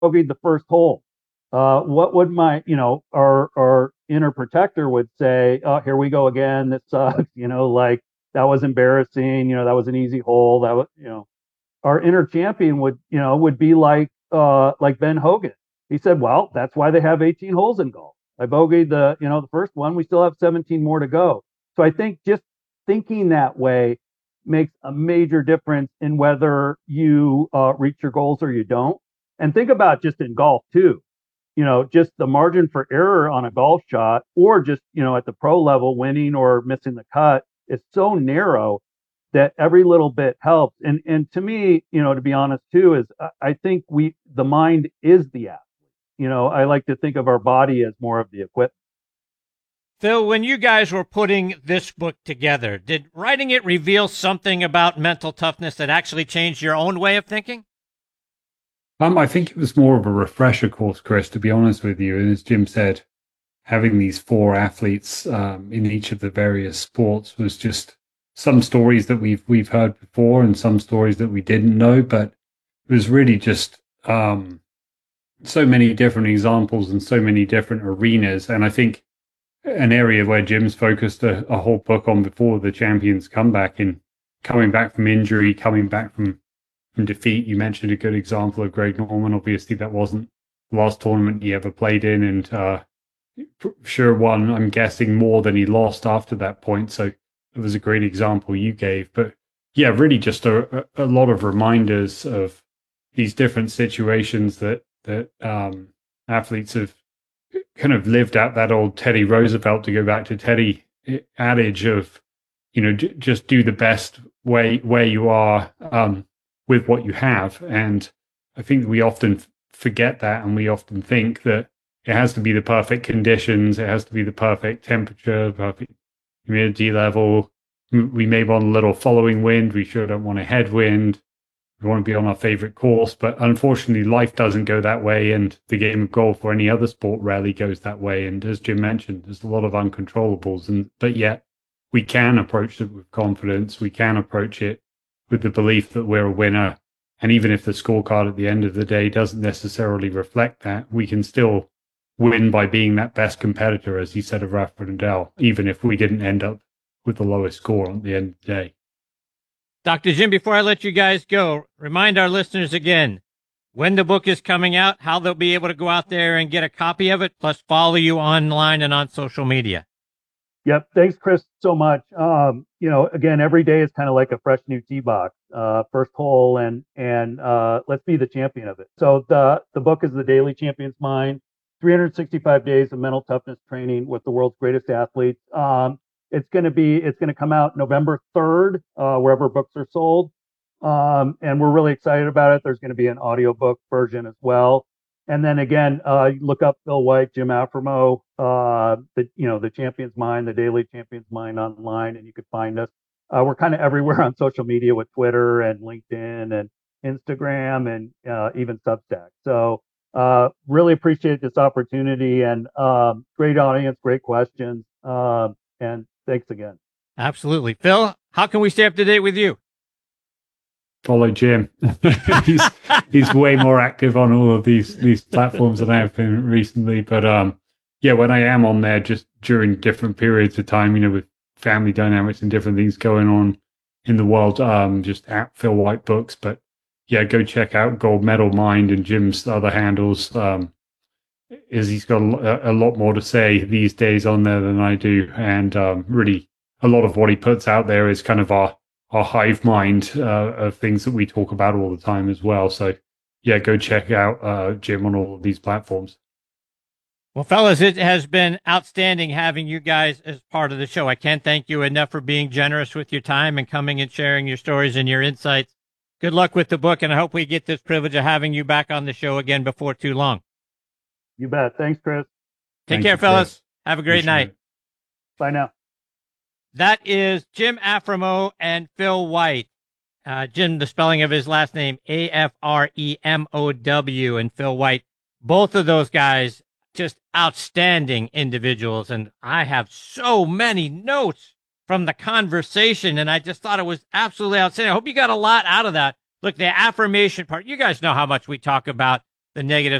bogeyed the first hole. What would my, our inner protector would say, oh, here we go again. This sucks, like that was embarrassing. That was an easy hole. That was, our inner champion would be like Ben Hogan. He said, well, that's why they have 18 holes in golf. I bogeyed the first one. We still have 17 more to go. So I think just thinking that way makes a major difference in whether you reach your goals or you don't. And think about just in golf too. Just the margin for error on a golf shot, or just at the pro level, winning or missing the cut is so narrow that every little bit helps. And to me, to be honest too, is I think the mind is the athlete. I like to think of our body as more of the equipment. Phil, when you guys were putting this book together, did writing it reveal something about mental toughness that actually changed your own way of thinking? I think it was more of a refresher course, Chris, to be honest with you. And as Jim said, having these four athletes in each of the various sports was just some stories that we've heard before and some stories that we didn't know, but it was really just so many different examples and so many different arenas. And I think an area where Jim's focused a whole book on before the Champions comeback, in coming back from injury, coming back from defeat. You mentioned a good example of Greg Norman. Obviously, that wasn't the last tournament he ever played in, and sure won, I'm guessing, more than he lost after that point. So it was a great example you gave. But yeah, really just a lot of reminders of these different situations that athletes have kind of lived out. That old Teddy Roosevelt, to go back to Teddy, adage of, just do the best where you are with what you have. And I think we often forget that, and we often think that it has to be the perfect conditions, it has to be the perfect temperature, perfect humidity level. We may want a little following wind, we sure don't want a headwind. We want to be on our favorite course, but unfortunately life doesn't go that way, and the game of golf or any other sport rarely goes that way. And as Jim mentioned, there's a lot of uncontrollables, but yet we can approach it with confidence. We can approach it with the belief that we're a winner. And even if the scorecard at the end of the day doesn't necessarily reflect that, we can still win by being that best competitor, as he said of Rafa Nadal, even if we didn't end up with the lowest score at the end of the day. Dr. Jim, before I let you guys go, remind our listeners again when the book is coming out, how they'll be able to go out there and get a copy of it, plus follow you online and on social media. Yep. Thanks, Chris, so much. Again, every day is kind of like a fresh new tee box. First hole, and let's be the champion of it. So the book is The Daily Champion's Mind, 365 days of mental toughness training with the world's greatest athletes. It's going to come out November 3rd, wherever books are sold. And we're really excited about it. There's going to be an audiobook version as well. And then again, look up Phil White, Jim Afremow, the Champion's Mind, the Daily Champion's Mind online, and you can find us. We're kind of everywhere on social media with Twitter and LinkedIn and Instagram and even Substack. So really appreciate this opportunity, and great audience, great questions, and thanks again. Absolutely. Phil, how can we stay up to date with you? Follow Jim. he's way more active on all of these platforms than I have been recently. But when I am on there, just during different periods of time, with family dynamics and different things going on in the world, just at Phil White Books. But yeah, go check out Gold Medal Mind and Jim's other handles. Is he's got a lot more to say these days on there than I do, and really a lot of what he puts out there is kind of our hive mind of things that we talk about all the time as well. So yeah, go check out Jim on all of these platforms. Well, fellas, it has been outstanding having you guys as part of the show. I can't thank you enough for being generous with your time and coming and sharing your stories and your insights. Good luck with the book, and I hope we get this privilege of having you back on the show again before too long. You bet. Thanks, Chris. Take care, fellas. Have a great night. Bye now. That is Jim Afremow and Phil White. Jim, the spelling of his last name, Afremow, and Phil White. Both of those guys, just outstanding individuals. And I have so many notes from the conversation, and I just thought it was absolutely outstanding. I hope you got a lot out of that. Look, the affirmation part, you guys know how much we talk about the negative